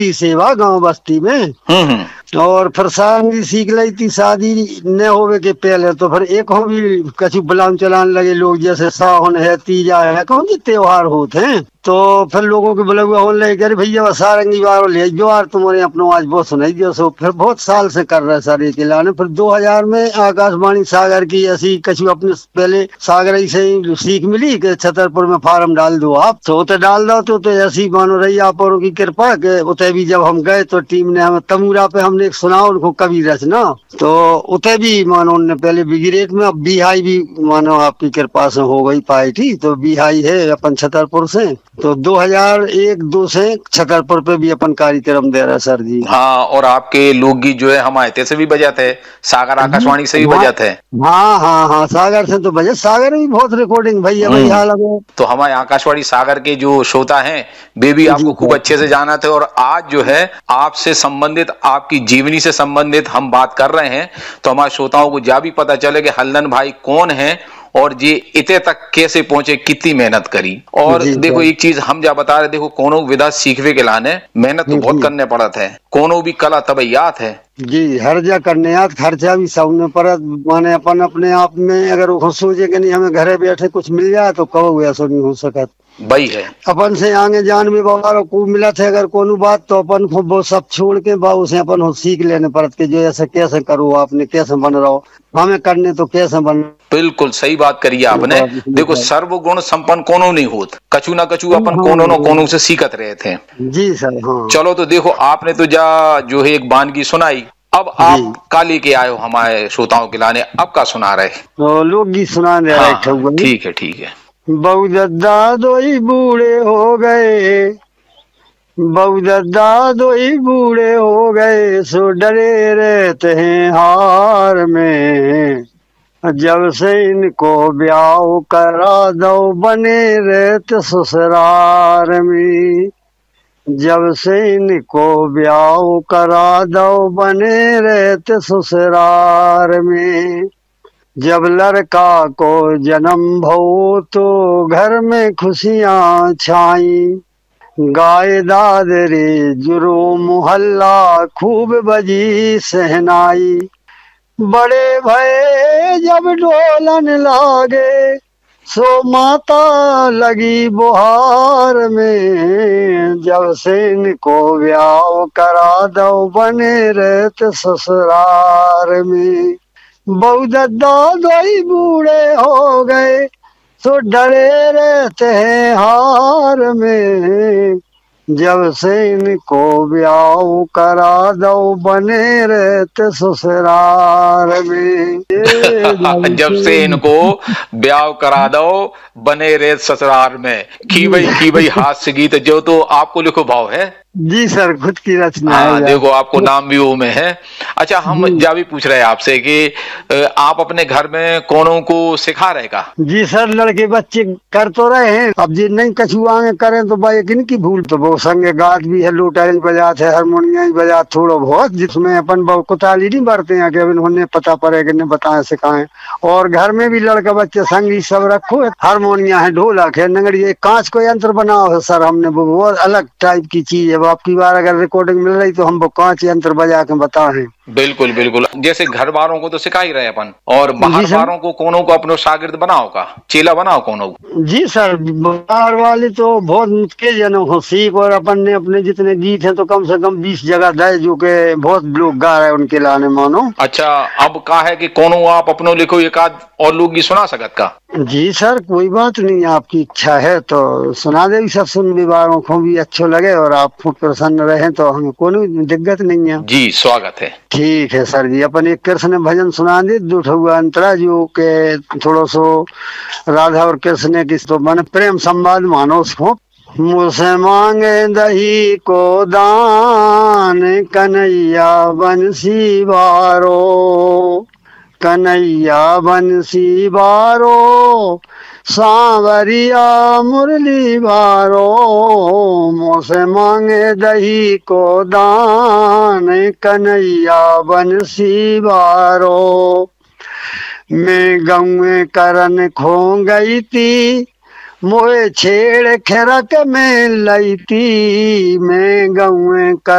सेवा गांव बस्ती में। और फिर शादी सीख ली थी, शादी न होवे के पहले तो फिर एक हो भी कछु बुलान चलान लगे लोग, जैसे सावन है, तीजा है, कौन से त्योहार होते हैं, तो फिर लोगों के बुला हुआ होने लगे, अरे भैया सारंगी बार ले जो यार तुम्हारे अपनो आज बहुत सुनाई दियो। सो फिर बहुत साल से कर रहे सर ये लाने। फिर 2000 में आकाशवाणी सागर की ऐसी कछु अपने पहले सागर से ही सीख मिली कि छतरपुर में फार्म डाल दो आप, तो उते डाल दो तो ऐसी मानो रही आप और की कृपा के उते भी जब हम गए तो टीम ने हमें तमूरा पे हमने एक सुना उनको कवि रचना, तो उते भी मानो उनने पहले बिगिरेट में, अब बिहाई भी मानो आपकी कृपा से हो गई पाई थी, तो बिहाई है अपन छतरपुर से, तो 2001-2 से छतरपुर पे भी अपन कार्यक्रम दे रहे सर जी। हाँ, और आपके लोकगीत जो है हम आयते से भी बजाते हैं, सागर आकाशवाणी से भी बजाते हैं। हाँ हाँ हाँ, सागर से तो बजे, सागर में भी बहुत रिकॉर्डिंग भैया भाई हाल है। तो हमारे आकाशवाणी सागर के जो श्रोता हैं वे भी आपको खूब अच्छे से जाना थे, और आज जो है आपसे संबंधित, आपकी जीवनी से संबंधित हम बात कर रहे हैं, तो हमारे श्रोताओं को जा भी पता चले कि हल्दन भाई कौन है और ये इतने तक कैसे पहुंचे, कितनी मेहनत करी। और देखो एक चीज हम जा बता रहे, देखो कोनो विधा सीखवे के लाने मेहनत तो बहुत करने पड़त है, कोनो भी कला तबैयात है जी, हर जा करने याद, खर्चा भी सबने पर माने अपन अपने आप में अगर वो सोचे कि नहीं हमें घरे बैठे कुछ मिल जाए तो कहो ऐसा नहीं हो सकता भाई है। अपन से आगे जान में बाबा को मिला थे अगर कोनो बात, तो अपन को वो सब छोड़ के बाबू से अपन को सीख लेने पड़त के जो ऐसे कैसे करो, आपने कैसे बन रहा हो, हमें करने तो कैसे बन। बिल्कुल सही बात करी आपने। देखो सर्वगुण संपन्न कोनो नहीं होत, कछु ना कछु अपन कोनो न कोनो से सीखत रहे थे। जी सर हाँ। चलो तो देखो आपने तो जो है एक वानगी सुनाई, अब आप का लेके आए हो हमारे श्रोताओं के लाने, अब का सुना रहे? तो लोकगीत सुना रहे। हाँ, ठीक है ठीक है। बहु दद्दा दोई बूढ़े हो गए, बहु दद्दा दोई बूढ़े हो गए, सो डरे रहते हैं हार में, जब से इनको ब्याह करा दो बने रहते ससुराल में, जब से इनको ब्याह करा दो बने रहते ससुराल में, जब लड़का को जन्म भो तो घर में खुशियां छाई, गाय दादरे जुरो मोहल्ला खूब बजी सहनाई, बड़े भये जब ढोलन लागे सो माता लगी बुहार में, जब से इनको ब्याह करा दो बने रहते ससुराल में, बहु दद्दा दोई बूढ़े हो गए सो डरे रहते हैं हार में, जब से इनको ब्याह करा दो बने रहते ससुराल में। जब से इनको ब्याह करा दो बने रहे ससुराल में, की भाई हास्य गीत जो तो आपको लिखो भाव है। जी सर, खुद की रचना है। देखो आपको नाम भी वो में है। अच्छा, हम जा भी पूछ रहे हैं आपसे कि आप अपने घर में कोनों को सिखा रहे का? जी सर, लड़के बच्चे कर तो रहे हैं, अब जी नहीं कछु आगे करें तो भाई किनकी भूल, तो वो संगे गात भी है, लूटाई बजाते है, हारमोनिया ही बजा थोड़ा बहुत, जिसमें अपन बहुत कुताली नहीं बढ़ते हैं कि उन्हें पता पड़े कि नहीं बताएं सिखाएं। और घर में भी लड़का बच्चे संगीत सब रखो, हारमोनिया है, ढोलक है, नगड़ी है, कांच को यंत्र बनाओ है सर हमने, वो अलग टाइप की चीज है। आपकी बार अगर रिकॉर्डिंग मिल रही तो हम वो कांच यंत्र बजा के बताएं। बिल्कुल बिल्कुल, जैसे घर वालों को तो सिखा ही रहे अपन, और बाहर वालों को कोनों को अपनो शागिर्द बनाओ का, चेला बनाओ कोनों को। जी सर, बाहर वाले तो बहुत मुश्किल जनों को सीख, और अपन ने अपने जितने गीत हैं तो कम से कम 20 जगह दे जो के बहुत लोग गा रहे हैं उनके लाने मानो। अच्छा, अब का है कि कोनो आप अपनो लिखो एक आध और लोग भी सुना सकत का? जी सर, कोई बात नहीं, आपकी इच्छा है तो सुना दे, सब सुन विवारों को भी अच्छो लगे और आप प्रसन्न रहे तो हमें कोई दिक्कत नहीं है। जी स्वागत है। ठीक है सर जी, अपन एक कृष्ण भजन सुना दे, दुठुआ अंतरा जो के थोड़ो सो राधा और कृष्ण की तो मन प्रेम संवाद मानो उसको। मुझसे मांगे दही को दान कन्हैया बंसी बारो, कन्हैया बंसी बारो, सांवरिया मुरली बारो, मुझसे मांगे दही को दान कन्हैया बंसी बारो, मैं गौए करन खो गई थी मोहे छेड़ खरक में लईती मैं गौए